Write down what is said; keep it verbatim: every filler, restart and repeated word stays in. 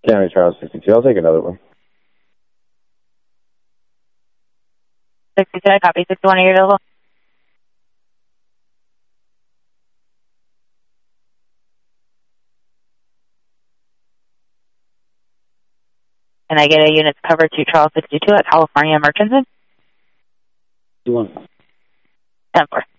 County Trial sixty-two. I'll take another one. sixty-two, I copy. sixty-one, are you available? Can I get a unit to cover to Charles sixty-two at California Merchants? You want ten four.